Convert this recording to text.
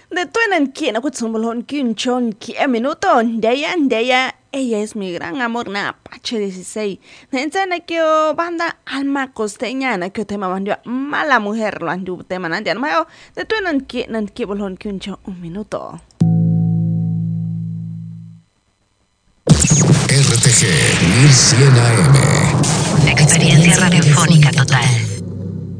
De tuenan quien acutzumbolon quinchon quien minuto. De ella, ella es mi gran amor na Apache 16. Nenzana que banda alma costeña na que tema mandio mala mujer lo andu tema nandian mayo. De tuenan quien bolon quinchon un minuto. RTG 1100 AM. Experiencia radiofónica total.